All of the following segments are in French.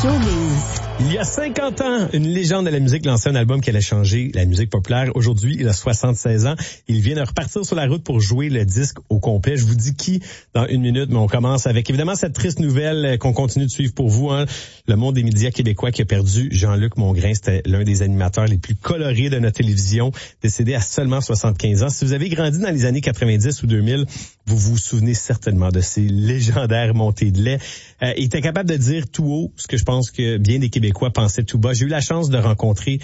Showbiz. Il y a 50 ans, une légende de la musique lançait un album qui allait changer la musique populaire. Aujourd'hui, il a 76 ans. Il vient de repartir sur la route pour jouer le disque au complet. Je vous dis qui dans une minute, mais on commence avec évidemment cette triste nouvelle qu'on continue de suivre pour vous. Le monde des médias québécois qui a perdu Jean-Luc Mongrain. C'était l'un des animateurs les plus colorés de notre télévision, décédé à seulement 75 ans. Si vous avez grandi dans les années 90 ou 2000, vous vous souvenez certainement de ces légendaires montées de lait. Il était capable de dire tout haut ce que je pense que bien des Québécois pensaient tout bas. J'ai eu la chance de rencontrer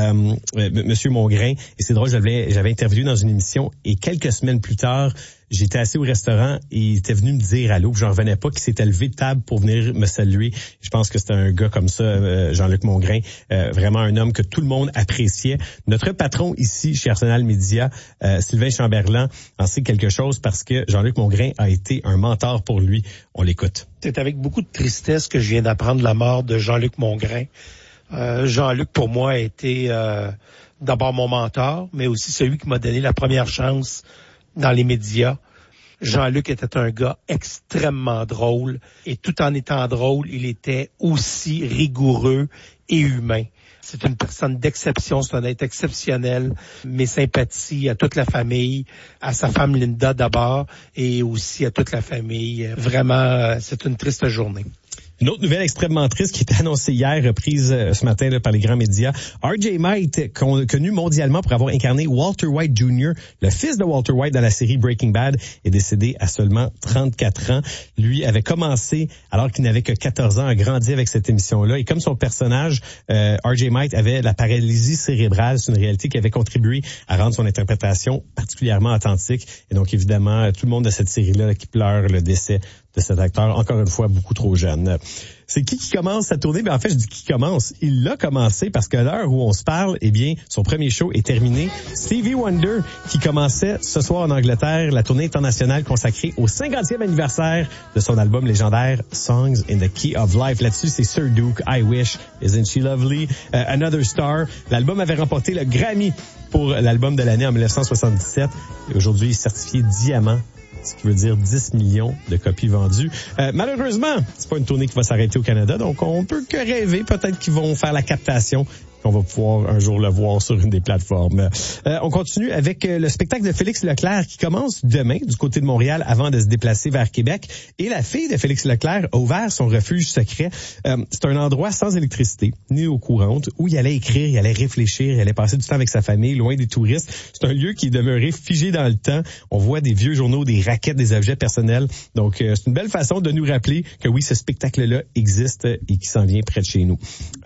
Monsieur Mongrain et c'est drôle, j'avais interviewé dans une émission et quelques semaines plus tard, j'étais assis au restaurant et il était venu me dire allô, j'en revenais pas, qu'il s'était levé de table pour venir me saluer. Je pense que c'était un gars comme ça, Jean-Luc Mongrain, vraiment un homme que tout le monde appréciait. Notre patron ici chez Arsenal Media, Sylvain Chamberlain, en sait quelque chose parce que Jean-Luc Mongrain a été un mentor pour lui. On l'écoute. C'est avec beaucoup de tristesse que je viens d'apprendre la mort de Jean-Luc Mongrain. Jean-Luc, pour moi, a été d'abord mon mentor, mais aussi celui qui m'a donné la première chance dans les médias. Jean-Luc était un gars extrêmement drôle et tout en étant drôle, il était aussi rigoureux et humain. C'est une personne d'exception, c'est un être exceptionnel. Mes sympathies à toute la famille, à sa femme Linda d'abord et aussi à toute la famille. Vraiment, c'est une triste journée. Une autre nouvelle extrêmement triste qui était annoncée hier, reprise ce matin par les grands médias. R.J. White, connu mondialement pour avoir incarné Walter White Jr., le fils de Walter White dans la série Breaking Bad, est décédé à seulement 34 ans. Lui avait commencé, alors qu'il n'avait que 14 ans, à grandir avec cette émission-là. Et comme son personnage, R.J. White avait la paralysie cérébrale, c'est une réalité qui avait contribué à rendre son interprétation particulièrement authentique. Et donc, évidemment, tout le monde de cette série-là qui pleure le décès de cet acteur, encore une fois, beaucoup trop jeune. C'est qui commence à tourner? Ben, en fait, je dis qui commence. Il l'a commencé parce qu'à l'heure où on se parle, eh bien, son premier show est terminé. Stevie Wonder, qui commençait ce soir en Angleterre, la tournée internationale consacrée au 50e anniversaire de son album légendaire Songs in the Key of Life. Là-dessus, c'est Sir Duke, I Wish, Isn't She Lovely, Another Star. L'album avait remporté le Grammy pour l'album de l'année en 1977. Et aujourd'hui, il est certifié diamant, ce qui veut dire 10 millions de copies vendues. Malheureusement, c'est pas une tournée qui va s'arrêter au Canada, donc on peut que rêver. Peut-être qu'ils vont faire la captation, qu'on va pouvoir un jour le voir sur une des plateformes. On continue avec le spectacle de Félix Leclerc qui commence demain du côté de Montréal avant de se déplacer vers Québec. Et la fille de Félix Leclerc a ouvert son refuge secret. C'est un endroit sans électricité, ni eau courante, où il allait écrire, il allait réfléchir, il allait passer du temps avec sa famille, loin des touristes. C'est un lieu qui est demeuré figé dans le temps. On voit des vieux journaux, des raquettes, des objets personnels. Donc, c'est une belle façon de nous rappeler que oui, ce spectacle-là existe et qui s'en vient près de chez nous.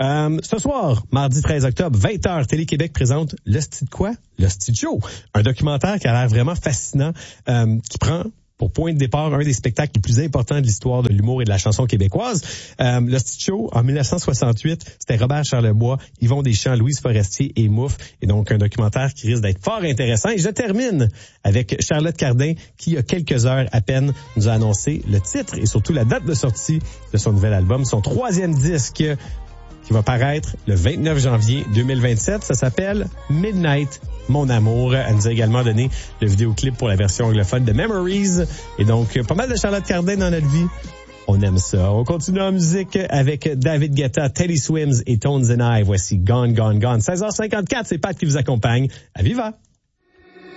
Ce soir, mardi 13 octobre, 20h, Télé-Québec présente Le Sti de quoi? Le Sti Show. Un documentaire qui a l'air vraiment fascinant, qui prend pour point de départ un des spectacles les plus importants de l'histoire de l'humour et de la chanson québécoise. Le Sti Show, en 1968, c'était Robert Charlebois, Yvon Deschamps, Louise Forestier et Mouffe. Et donc, un documentaire qui risque d'être fort intéressant. Et je termine avec Charlotte Cardin, qui, il y a quelques heures à peine, nous a annoncé le titre et surtout la date de sortie de son nouvel album, son 3e disque, qui va paraître le 29 janvier 2027. Ça s'appelle Midnight, mon amour. Elle nous a également donné le vidéoclip pour la version anglophone de Memories. Et donc, pas mal de Charlotte Cardin dans notre vie. On aime ça. On continue en musique avec David Guetta, Teddy Swims et Tones and I. Voici Gone, Gone, Gone. 16h54, c'est Pat qui vous accompagne. À Viva!